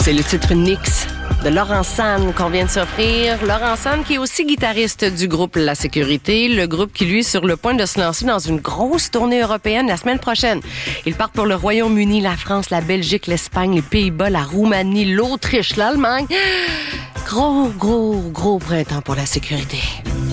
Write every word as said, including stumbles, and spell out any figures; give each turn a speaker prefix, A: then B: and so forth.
A: C'est le titre Nix de Laurent Sanne qu'on vient de s'offrir. Laurent Sanne qui est aussi guitariste du groupe La Sécurité, le groupe qui lui est sur le point de se lancer dans une grosse tournée européenne la semaine prochaine. Ils partent pour le Royaume-Uni, la France, la Belgique, l'Espagne, les Pays-Bas, la Roumanie, l'Autriche, l'Allemagne. Gros, gros, gros printemps pour La Sécurité.